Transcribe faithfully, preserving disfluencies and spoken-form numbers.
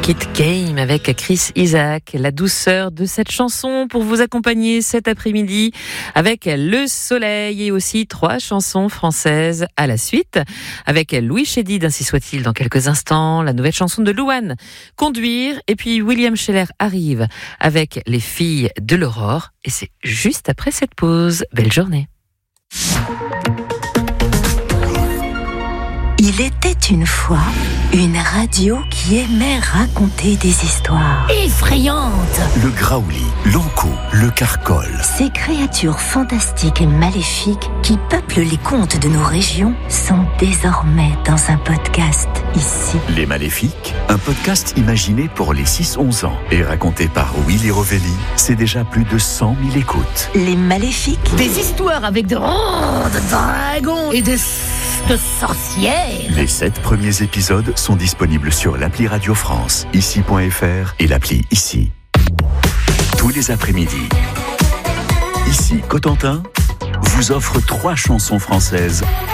Kid Game avec Chris Isaak, la douceur de cette chanson pour vous accompagner cet après-midi avec le soleil et aussi trois chansons françaises à la suite avec Louis Chédid, ainsi soit-il dans quelques instants, la nouvelle chanson de Louane, Conduire, et puis William Scheller arrive avec Les filles de l'aurore et c'est juste après cette pause. Belle journée. Il était une fois une radio qui aimait raconter des histoires effrayantes. Le graouli, l'ankou, le carcol. Ces créatures fantastiques et maléfiques qui peuplent les contes de nos régions sont désormais dans un podcast ici. Les Maléfiques, un podcast imaginé pour les six onze ans et raconté par Willy Rovelli. C'est déjà plus de cent mille écoutes. Les Maléfiques. Des histoires avec de grands dragons et de, de sorcières. Les sept premiers épisodes sont disponibles sur l'appli Radio France, ici point f r et l'appli Ici. Tous les après-midi, Ici Cotentin vous offre trois chansons françaises